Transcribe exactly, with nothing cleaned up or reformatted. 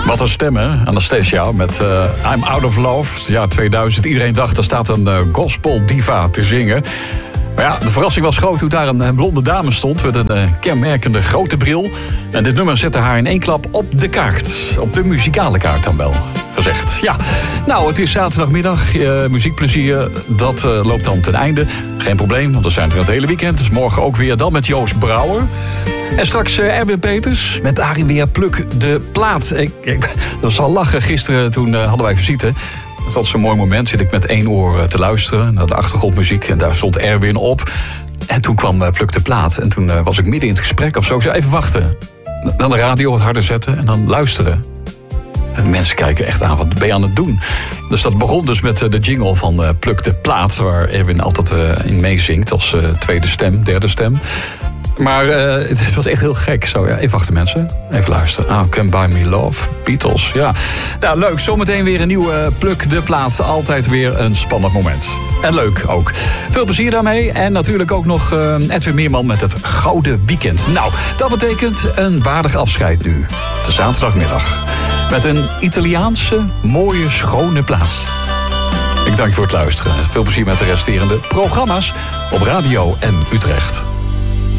Wat een stem, hè? Anastacia met uh, I'm Out of Love. Ja, tweeduizend. Iedereen dacht, er staat een uh, gospel diva te zingen. Maar ja, de verrassing was groot toen daar een, een blonde dame stond... met een uh, kenmerkende grote bril. En dit nummer zette haar in één klap op de kaart. Op de muzikale kaart dan wel gezegd. Ja, nou, het is zaterdagmiddag. Uh, muziekplezier, dat uh, loopt dan ten einde. Geen probleem, want we zijn er het hele weekend. Dus morgen ook weer dan met Joost Brouwer. En straks uh, Erwin Peters met daarin weer Pluk de Plaat. Ik, ik, dat was al lachen. Gisteren toen uh, hadden wij visite. Dat was zo'n mooi moment. Zit ik met één oor uh, te luisteren naar de achtergrondmuziek. En daar stond Erwin op. En toen kwam uh, Pluk de Plaat. En toen uh, was ik midden in het gesprek of zo. Ik zei, even wachten. Dan de radio wat harder zetten en dan luisteren. En mensen kijken echt aan, wat ben je aan het doen? Dus dat begon dus met de jingle van uh, Pluk de Plaat... waar Erwin altijd uh, in meezingt als uh, tweede stem, derde stem. Maar uh, het was echt heel gek. Zo, ja, even wachten mensen, even luisteren. Ah, Come Buy Me Love, Beatles, ja. Nou, leuk, zometeen weer een nieuwe Pluk de Plaat. Altijd weer een spannend moment. En leuk ook. Veel plezier daarmee. En natuurlijk ook nog uh, Edwin Meerman met het Gouden Weekend. Nou, dat betekent een waardig afscheid nu. De zaterdagmiddag. Met een Italiaanse, mooie, schone plaats. Ik dank je voor het luisteren. Veel plezier met de resterende programma's op Radio M Utrecht.